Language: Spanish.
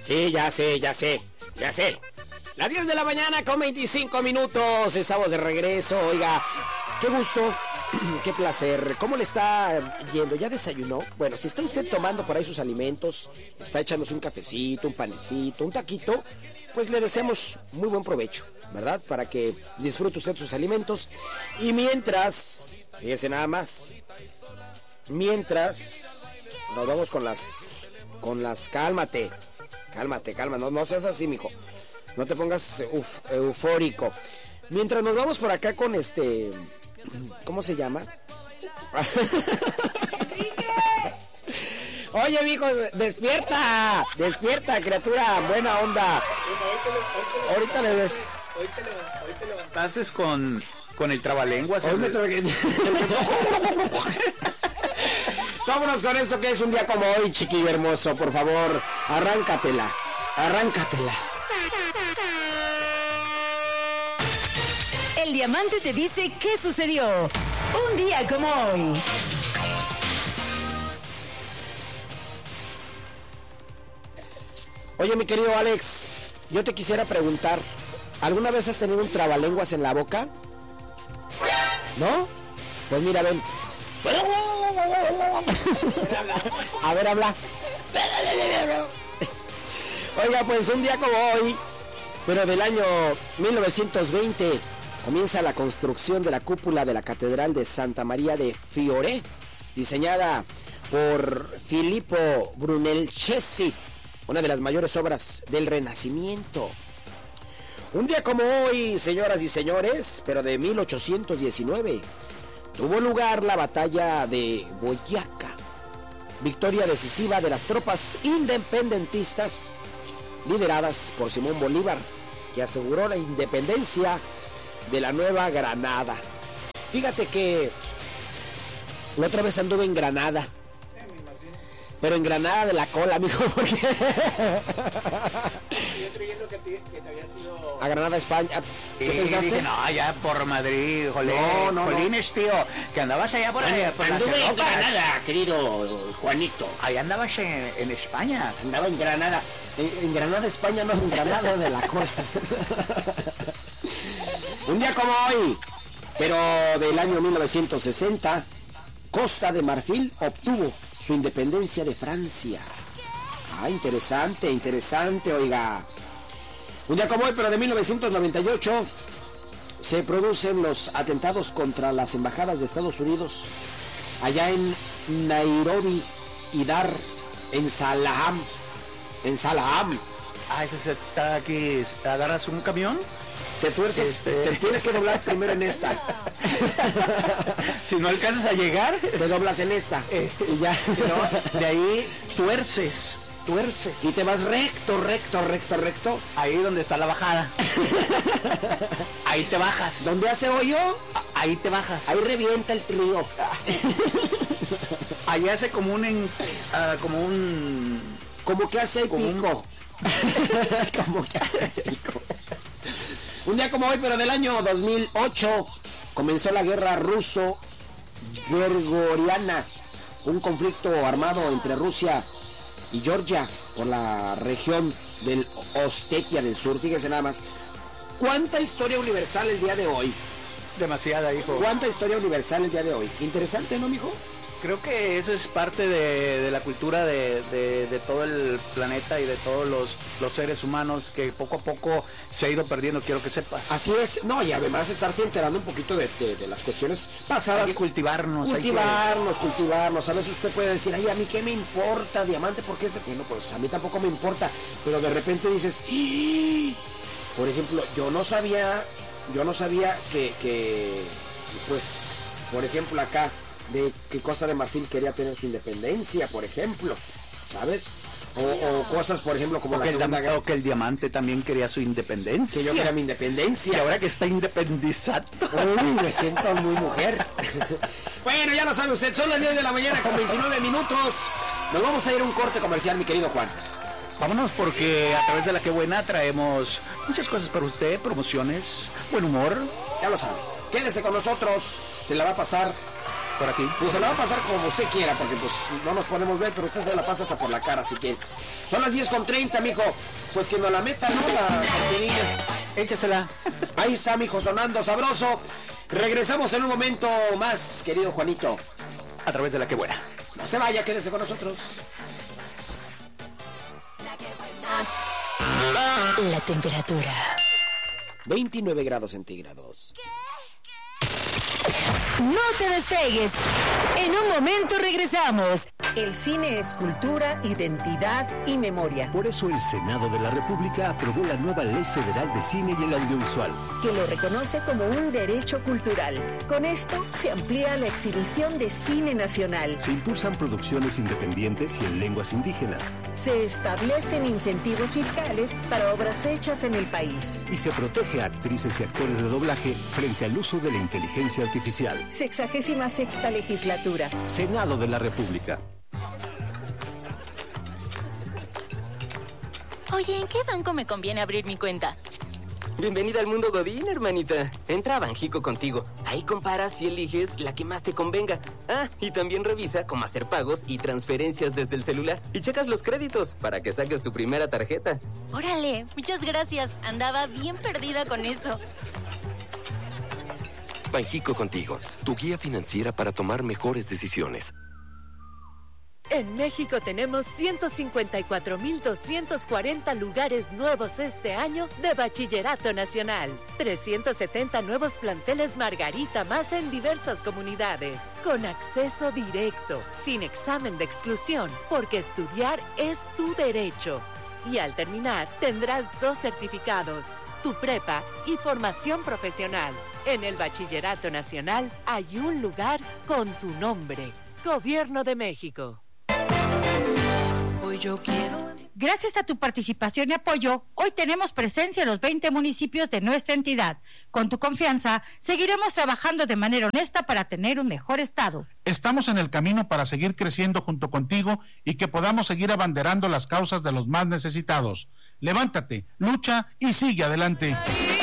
Sí, ya sé. Las 10 de la mañana con 25 minutos. Estamos de regreso. Oiga, qué gusto, qué placer. ¿Cómo le está yendo? ¿Ya desayunó? Bueno, si está usted tomando por ahí sus alimentos, está echándose un cafecito, un panecito, un taquito, pues le deseamos muy buen provecho, ¿verdad? Para que disfrute usted sus alimentos. Y mientras, fíjese nada más, mientras nos vamos con las cálmate, no seas así, mijo. No te pongas eufórico. Mientras nos vamos por acá con ¿cómo se llama? Oye, mijo, despierta, criatura, buena onda. Ahorita le ves. Hoy te levantaste con el trabalenguas. Hoy me Vámonos con eso, que es un día como hoy, chiquillo hermoso. Por favor, arráncatela. El diamante te dice qué sucedió. Un día como hoy. Oye, mi querido Alex, yo te quisiera preguntar, ¿alguna vez has tenido un trabalenguas en la boca? ¿No? Pues mira, ven. A ver, habla. Oiga, pues un día como hoy, pero del año 1920, comienza la construcción de la cúpula de la Catedral de Santa María de Fiore, diseñada por Filippo Brunelleschi, una de las mayores obras del Renacimiento. Un día como hoy, señoras y señores, pero de 1819, tuvo lugar la batalla de Boyacá, victoria decisiva de las tropas independentistas lideradas por Simón Bolívar, que aseguró la independencia de la Nueva Granada. Fíjate que la otra vez anduve en Granada, pero en Granada de la cola, mijo, porque Yo creyendo que te había sido a Granada, España. ¿Qué pensaste? Dije, no, allá por Madrid, Jolines, tío, que andabas allá por allá, por las Anduve en Europas. Granada, querido Juanito. Ahí andabas en España. Andaba en Granada. En Granada, España, no, en Granada de la cola. Un día como hoy, pero del año 1960, Costa de Marfil obtuvo su independencia de Francia. Ah, interesante, oiga. Un día como hoy, pero de 1998, se producen los atentados contra las embajadas de Estados Unidos, allá en Nairobi y Dar en Salaam. Ah, ese está aquí. ¿Agarras un camión? Te tuerces, te tienes que doblar primero en esta. Si no alcanzas a llegar, Te doblas en esta. Y ya. no, de ahí tuerces. Y te vas recto. Ahí donde está la bajada. Ahí te bajas. ¿Dónde hace hoyo? Ahí te bajas. Ahí revienta el trío. Ahí hace como Como que hace el pico. Como que hace el pico. Un día como hoy, pero del año 2008, comenzó la guerra ruso-gregoriana, un conflicto armado entre Rusia y Georgia por la región del Ostetia del Sur. Fíjese nada más. ¿Cuánta historia universal el día de hoy? demasiada, hijo. ¿Cuánta historia universal el día de hoy? Interesante, ¿no, mijo? Creo que eso es parte de la cultura de todo el planeta y de todos los seres humanos que poco a poco se ha ido perdiendo, quiero que sepas. Así es, no, y además estarse enterando un poquito de las cuestiones pasadas. Hay que cultivarnos. Cultivarnos. A veces usted puede decir, ay, a mí qué me importa, diamante, porque es... Bueno, pues a mí tampoco me importa, pero de repente dices, ¡ah! Por ejemplo, yo no sabía que pues, por ejemplo, acá, de que Costa de Marfil quería tener su independencia, por ejemplo, ¿sabes? O cosas, por ejemplo, como la Segunda Guerra. O que el diamante también quería su independencia. Que yo quería mi independencia. Y ahora que está independizado. Uy, me siento muy mujer. Bueno, ya lo sabe usted, son las 10 de la mañana con 29 minutos. Nos vamos a ir a un corte comercial, mi querido Juan. Vámonos, porque a través de La Qué Buena traemos muchas cosas para usted, promociones, buen humor. Ya lo sabe. Quédese con nosotros, se la va a pasar por aquí. Pues se la va a pasar como usted quiera, porque pues no nos podemos ver, pero usted se la pasa hasta por la cara, así que son las 10:30, mijo. Pues que nos la meta, ¿no? La cortinilla. Échasela. Ahí está, mijo, sonando sabroso. Regresamos en un momento más, querido Juanito. A través de La Que Buena. No se vaya, quédese con nosotros. La temperatura. 29 grados centígrados. No te despegues. En un momento regresamos. El cine es cultura, identidad y memoria. Por eso el Senado de la República aprobó la nueva Ley Federal de Cine y el Audiovisual, Que lo reconoce como un derecho cultural. Con esto se amplía la exhibición de cine nacional. se impulsan producciones independientes y en lenguas indígenas, Se establecen incentivos fiscales para obras hechas en el país. y se protege a actrices y actores de doblaje frente al uso de la inteligencia artificial. 66ª legislatura. Senado de la República. Oye, ¿en qué banco me conviene abrir mi cuenta? Bienvenida al mundo Godín, hermanita. Entra a Banjico Contigo. Ahí comparas y eliges la que más te convenga. Ah, y también revisa cómo hacer pagos y transferencias desde el celular. Y checas los créditos para que saques tu primera tarjeta. Órale, muchas gracias. Andaba bien perdida con eso. Banjico Contigo, tu guía financiera para tomar mejores decisiones. En México tenemos 154,240 lugares nuevos este año de Bachillerato Nacional. 370 nuevos planteles Margarita más en diversas comunidades. Con acceso directo, sin examen de exclusión, porque estudiar es tu derecho. Y al terminar, tendrás 2 certificados, tu prepa y formación profesional. En el Bachillerato Nacional hay un lugar con tu nombre. Gobierno de México. Hoy yo quiero... Gracias a tu participación y apoyo, hoy tenemos presencia en los 20 municipios de nuestra entidad. Con tu confianza, seguiremos trabajando de manera honesta para tener un mejor estado. Estamos en el camino para seguir creciendo junto contigo y que podamos seguir abanderando las causas de los más necesitados. Levántate, lucha y sigue adelante.